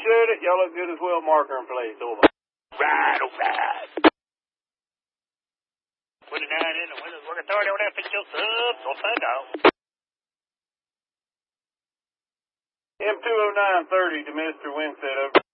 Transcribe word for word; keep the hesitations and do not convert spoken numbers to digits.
Appreciate it. Y'all look good as well. Marker in place. Over. Right, all right. twenty-nine in the Windows Work Authority on that fix your subs. I'll find out. M two oh nine thirty to Mister Winstead over.